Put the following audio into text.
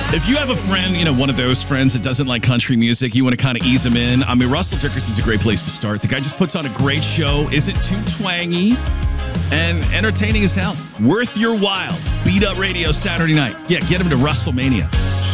If you have a friend, one of those friends that doesn't like country music, you want to kind of ease them in. I mean, Russell Dickerson's a great place to start. The guy just puts on a great show. Isn't too twangy and entertaining as hell. Worth your while. Beat Up Radio Saturday night. Yeah, get him to WrestleMania.